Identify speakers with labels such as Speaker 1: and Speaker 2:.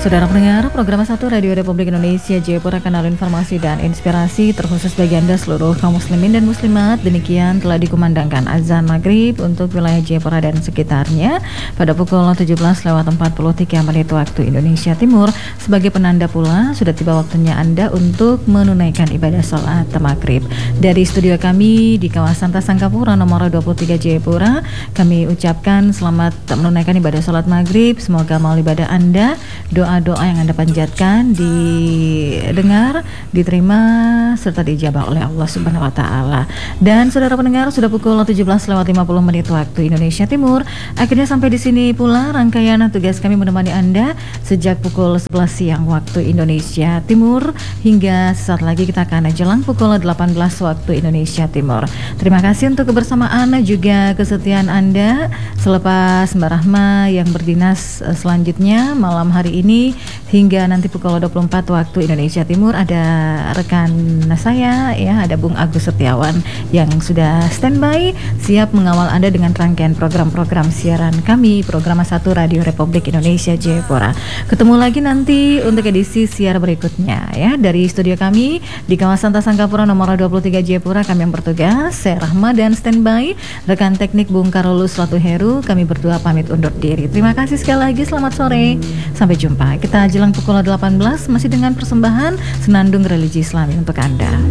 Speaker 1: Saudara pendengar, program 1 Radio Republik Indonesia Jayapura, kanal informasi dan inspirasi terkhusus bagi Anda seluruh kaum muslimin dan muslimat. Demikian telah dikumandangkan azan maghrib untuk wilayah Jayapura dan sekitarnya pada pukul 17:43 waktu Indonesia Timur. Sebagai penanda pula sudah tiba waktunya Anda untuk menunaikan ibadah salat maghrib. Dari studio kami di kawasan Tasangkapura nomor 23 Jayapura, kami ucapkan selamat menunaikan ibadah salat maghrib. Semoga amal ibadah Anda, doa-doa yang Anda panjatkan didengar, diterima serta dijabah oleh Allah Subhanahu wa taala. Dan saudara pendengar, sudah pukul 17:50 waktu Indonesia Timur. Akhirnya sampai di sini pula rangkaian tugas kami menemani Anda sejak pukul 11 siang waktu Indonesia Timur hingga sesaat lagi kita akan jelang pukul 18 waktu Indonesia Timur. Terima kasih untuk kebersamaan juga kesetiaan Anda selepas Mbak Rahma yang berdinas selanjutnya malam hari ini hingga nanti pukul 24 waktu Indonesia Timur. Ada rekan saya ya, ada Bung Agus Setiawan yang sudah standby siap mengawal Anda dengan rangkaian program-program siaran kami, program 1 Radio Republik Indonesia Jayapura. Ketemu lagi nanti untuk edisi siar berikutnya ya. Dari studio kami di kawasan Tasangkapura nomor 23 Jayapura, kami yang bertugas, saya Rahma dan standby rekan teknik Bung Karolus Latuheru, kami berdua pamit undur diri. Terima kasih sekali lagi, selamat sore, sampai jumpa. Kita jelang pukul 18 masih dengan persembahan Senandung Religi Islami untuk Anda.